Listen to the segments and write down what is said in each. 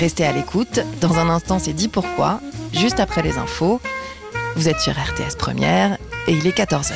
Restez à l'écoute. Dans un instant, c'est dit pourquoi. Juste après les infos. Vous êtes sur RTS Première et il est 14h.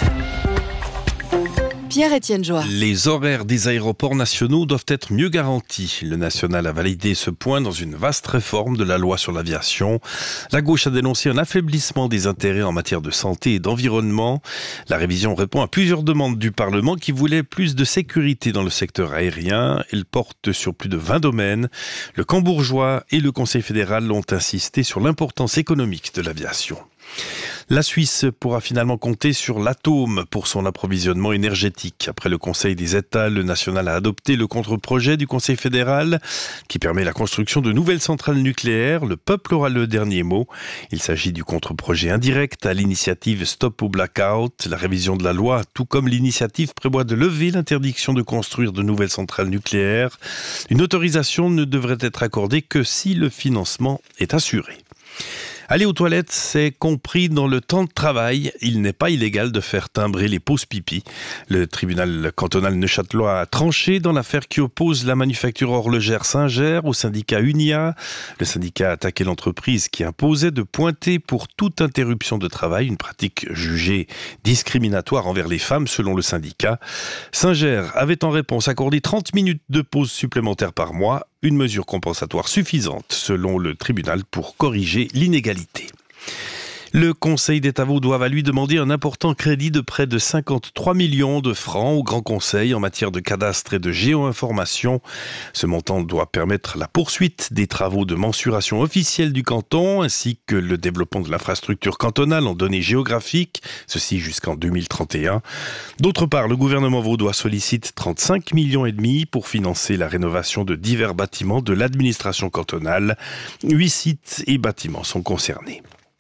Pierre-Étienne Joie. Les horaires des aéroports nationaux doivent être mieux garantis. Le national a validé ce point dans une vaste réforme de la loi sur l'aviation. La gauche a dénoncé un affaiblissement des intérêts en matière de santé et d'environnement. La révision répond à plusieurs demandes du Parlement qui voulait plus de sécurité dans le secteur aérien. Elle porte sur plus de 20 domaines. Le camp bourgeois et le Conseil fédéral ont insisté sur l'importance économique de l'aviation. La Suisse pourra finalement compter sur l'atome pour son approvisionnement énergétique. Après le Conseil des États, le national a adopté le contre-projet du Conseil fédéral qui permet la construction de nouvelles centrales nucléaires. Le peuple aura le dernier mot. Il s'agit du contre-projet indirect à l'initiative Stop au Blackout. La révision de la loi, tout comme l'initiative, prévoit de lever l'interdiction de construire de nouvelles centrales nucléaires. Une autorisation ne devrait être accordée que si le financement est assuré. Aller aux toilettes, c'est compris dans le temps de travail. Il n'est pas illégal de faire timbrer les pauses pipi. Le tribunal cantonal neuchâtelois a tranché dans l'affaire qui oppose la manufacture horlogère Singer au syndicat Unia. Le syndicat a attaqué l'entreprise qui imposait de pointer pour toute interruption de travail, une pratique jugée discriminatoire envers les femmes selon le syndicat. Singer avait en réponse accordé 30 minutes de pause supplémentaire par mois, une mesure compensatoire suffisante selon le tribunal pour corriger l'inégalité. Le Conseil d'État vaudois va lui demander un important crédit de près de 53 millions de francs au Grand Conseil en matière de cadastre et de géo-information. Ce montant doit permettre la poursuite des travaux de mensuration officielle du canton ainsi que le développement de l'infrastructure cantonale en données géographiques, ceci jusqu'en 2031. D'autre part, le gouvernement vaudois sollicite 35 millions et demi pour financer la rénovation de divers bâtiments de l'administration cantonale. 8 sites et bâtiments sont concernés.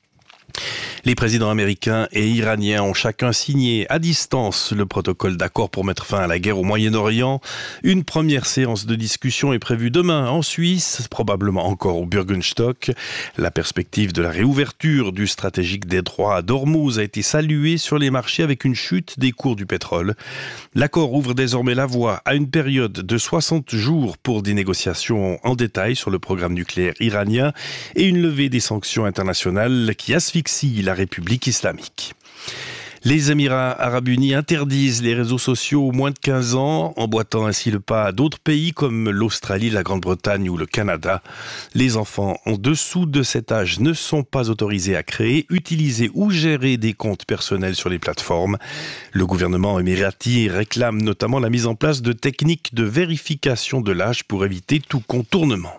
Les présidents américains et iraniens ont chacun signé à distance le protocole d'accord pour mettre fin à la guerre au Moyen-Orient. Une première séance de discussion est prévue demain en Suisse, probablement encore au Bürgenstock. La perspective de la réouverture du stratégique détroit d'Ormuz a été saluée sur les marchés avec une chute des cours du pétrole. L'accord ouvre désormais la voie à une période de 60 jours pour des négociations en détail sur le programme nucléaire iranien et une levée des sanctions internationales qui asphyxient la République islamique. Les Émirats arabes unis interdisent les réseaux sociaux aux moins de 15 ans, emboîtant ainsi le pas à d'autres pays comme l'Australie, la Grande-Bretagne ou le Canada. Les enfants en dessous de cet âge ne sont pas autorisés à créer, utiliser ou gérer des comptes personnels sur les plateformes. Le gouvernement émirati réclame notamment la mise en place de techniques de vérification de l'âge pour éviter tout contournement.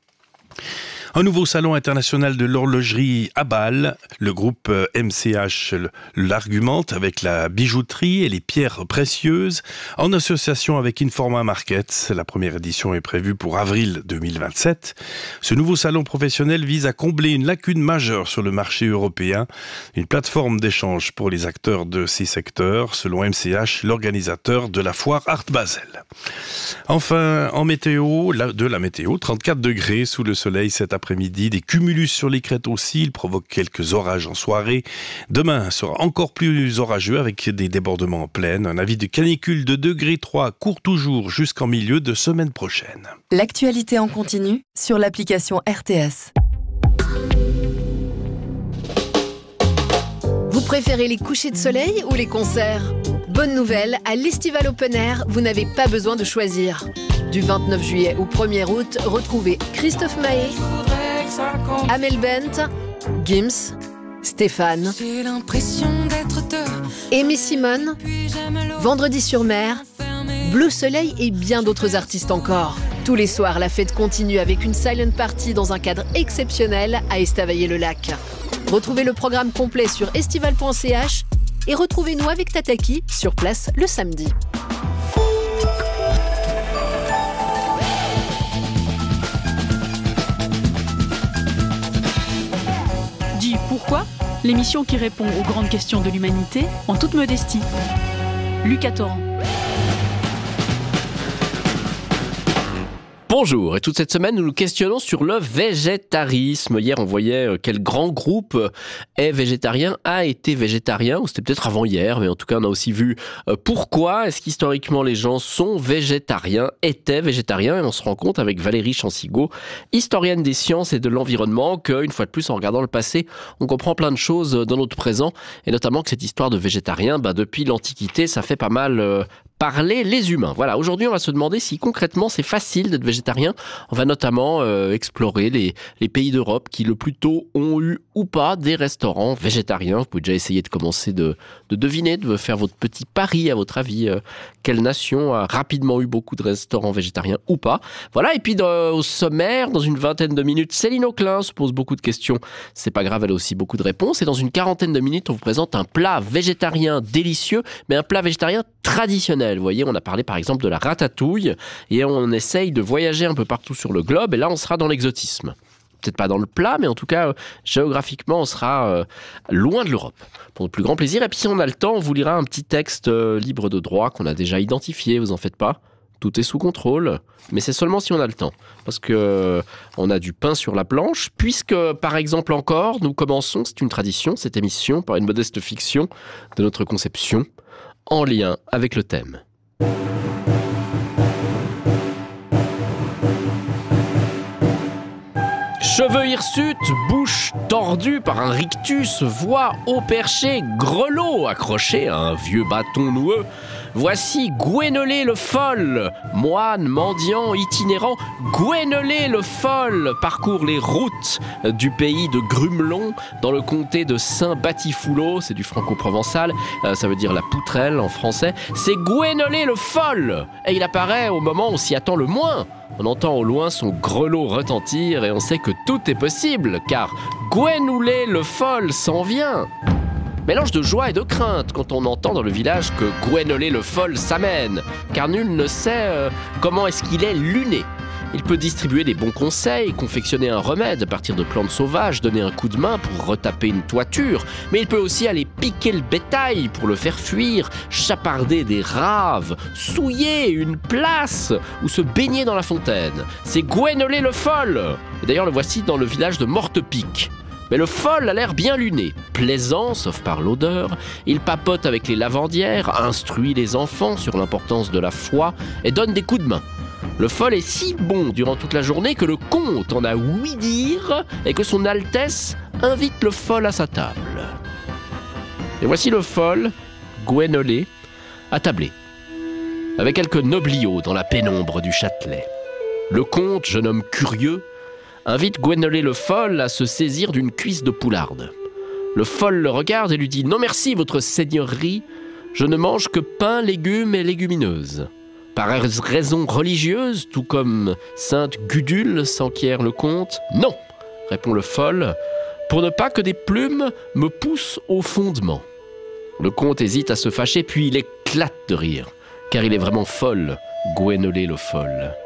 Un nouveau salon international de l'horlogerie à Bâle. Le groupe MCH l'argumente avec la bijouterie et les pierres précieuses en association avec Informa Markets. La première édition est prévue pour avril 2027. Ce nouveau salon professionnel vise à combler une lacune majeure sur le marché européen. Une plateforme d'échange pour les acteurs de ces secteurs, selon MCH, l'organisateur de la foire Art Basel. Enfin, en météo, de la météo, 34 degrés sous le soleil cet après-midi, des cumulus sur les crêtes aussi, il provoque quelques orages en soirée. Demain sera encore plus orageux avec des débordements en plaine. Un avis de canicule de degré 3 court toujours jusqu'en milieu de semaine prochaine. L'actualité en continu sur l'application RTS. Vous préférez les couchers de soleil ou les concerts ? Bonne nouvelle, à l'Estival Open Air, vous n'avez pas besoin de choisir. Du 29 juillet au 1er août, retrouvez Christophe Maé, Amel Bent, Gims, Stéphane, Aimé Simone, Vendredi sur mer, Bleu Soleil et bien d'autres artistes encore. Tous les soirs, la fête continue avec une silent party dans un cadre exceptionnel à Estavayer-le-Lac. Retrouvez le programme complet sur estival.ch et retrouvez-nous avec Tataki sur place le samedi. Dis pourquoi ? L'émission qui répond aux grandes questions de l'humanité en toute modestie. Lucas Torrent. Bonjour, et toute cette semaine, nous nous questionnons sur le végétarisme. Hier, on voyait quel grand groupe est végétarien, a été végétarien, ou c'était peut-être avant-hier, mais en tout cas, on a aussi vu pourquoi est-ce qu'historiquement les gens sont végétariens, étaient végétariens, et on se rend compte avec Valérie Chancigot, historienne des sciences et de l'environnement, qu'une fois de plus, en regardant le passé, on comprend plein de choses dans notre présent, et notamment que cette histoire de végétarien, depuis l'Antiquité, ça fait pas mal parler les humains. Voilà, aujourd'hui on va se demander si concrètement c'est facile d'être végétarien. On va notamment explorer les pays d'Europe qui le plus tôt ont eu ou pas des restaurants végétariens. Vous pouvez déjà essayer de commencer de deviner, de faire votre petit pari à votre avis. Quelle nation a rapidement eu beaucoup de restaurants végétariens ou pas? Voilà, et puis au sommaire, dans une vingtaine de minutes, Céline Auclin se pose beaucoup de questions. C'est pas grave, elle a aussi beaucoup de réponses. Et dans une quarantaine de minutes, on vous présente un plat végétarien délicieux, mais un plat végétarien traditionnel. Vous voyez, on a parlé par exemple de la ratatouille et on essaye de voyager un peu partout sur le globe et là on sera dans l'exotisme. Peut-être pas dans le plat, mais en tout cas, géographiquement, on sera loin de l'Europe. Pour notre plus grand plaisir. Et puis si on a le temps, on vous lira un petit texte libre de droit qu'on a déjà identifié, vous en faites pas. Tout est sous contrôle, mais c'est seulement si on a le temps. Parce que on a du pain sur la planche, puisque, par exemple encore, nous commençons, c'est une tradition, cette émission, par une modeste fiction de notre conception, en lien avec le thème. Cheveux hirsutes, bouche tordue par un rictus, voix au perché, grelot accroché à un vieux bâton noueux. Voici Gwenolé le Folle, moine, mendiant, itinérant. Gwenolé le Folle parcourt les routes du pays de Grumelon, dans le comté de Saint-Batifoulot, c'est du franco-provençal, ça veut dire la poutrelle en français. C'est Gwenolé le Folle, et il apparaît au moment où on s'y attend le moins. On entend au loin son grelot retentir et on sait que tout est possible, car Gwenolé le Folle s'en vient. Mélange de joie et de crainte quand on entend dans le village que Gwenolé le Folle s'amène, car nul ne sait comment est-ce qu'il est luné. Il peut distribuer des bons conseils, confectionner un remède à partir de plantes sauvages, donner un coup de main pour retaper une toiture, mais il peut aussi aller piquer le bétail pour le faire fuir, chaparder des raves, souiller une place ou se baigner dans la fontaine. C'est Gwenolé le Folle. Et d'ailleurs, le voici dans le village de Mortepique. Mais le Folle a l'air bien luné, plaisant, sauf par l'odeur. Il papote avec les lavandières, instruit les enfants sur l'importance de la foi et donne des coups de main. Le Folle est si bon durant toute la journée que le comte en a ouï dire et que son Altesse invite le Folle à sa table. Et voici le Folle, Gwenolé, attablé, avec quelques nobliaux dans la pénombre du Châtelet. Le comte, jeune homme curieux, invite Gwenolé le Folle à se saisir d'une cuisse de poularde. Le Folle le regarde et lui dit « Non merci, votre seigneurie, je ne mange que pain, légumes et légumineuses. » Par raison religieuse, tout comme Sainte Gudule, s'enquiert le comte. « Non !» répond le Folle, « pour ne pas que des plumes me poussent au fondement. » Le comte hésite à se fâcher, puis il éclate de rire, car il est vraiment folle, Gwenolé le Folle.